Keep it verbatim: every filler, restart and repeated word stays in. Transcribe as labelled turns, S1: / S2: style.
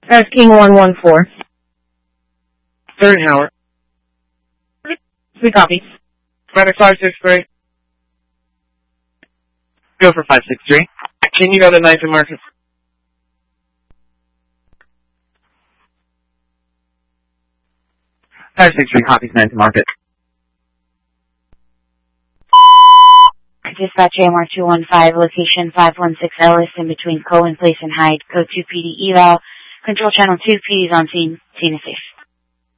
S1: Asking one one four.
S2: Third Howard.
S1: We copy.
S2: Medic five six three. Go for five six three. Can you go to ninth and Market? five six three copies ninth and Market.
S3: Dispatch A M R two one five, location five one six Ellis in between Cohen Place and Hyde, code two P D eval. Control channel two, P D's on scene. Scene is safe.